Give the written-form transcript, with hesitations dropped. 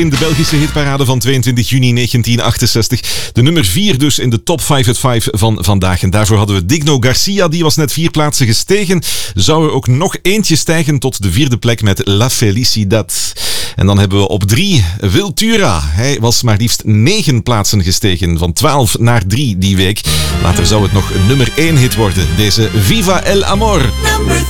In de Belgische hitparade van 22 juni 1968. De nummer 4 dus in de top 5 at 5 van vandaag. En daarvoor hadden we Digno Garcia, die was net 4 plaatsen gestegen. Zou er ook nog eentje stijgen tot de 4e plek met La Felicidad. En dan hebben we op 3 Wiltura. Hij was maar liefst 9 plaatsen gestegen. Van 12 naar 3 die week. Later zou het nog een nummer 1 hit worden. Deze Viva el Amor. Number 3.